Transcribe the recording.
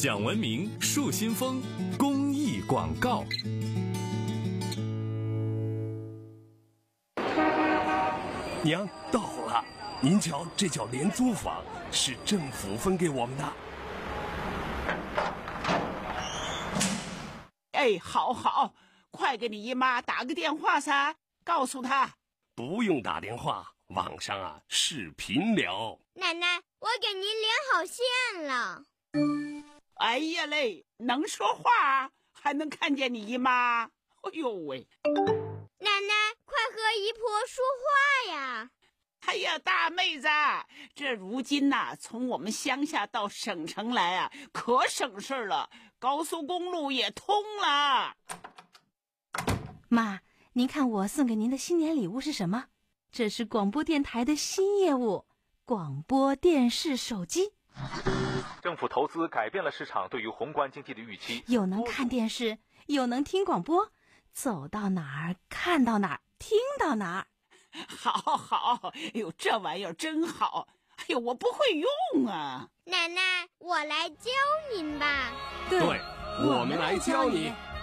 享文明树新风公益广告。 娘到了，您瞧，这叫廉租房，是政府分给我们的。 哎，好，快给你姨妈打个电话噻，告诉她。 不用打电话，网上视频聊。 奶奶，我给您连好线了。 哎呀嘞，能说话还能看见你姨妈，哎呦喂！ 奶奶，快和姨婆说话呀！ 哎呀，大妹子，这如今从我们乡下到省城来可省事了，高速公路也通了。 妈，您看我送给您的新年礼物是什么？这是广播电台的新业务——广播电视手机。 政府投资改变了市场对于宏观经济的预期， 又能看电视，又能听广播，走到哪儿看到哪儿，听到哪儿。 好，哎呦，这玩意儿真好！哎呦，我不会用啊。 奶奶，我来教您吧。 对，我们来教你。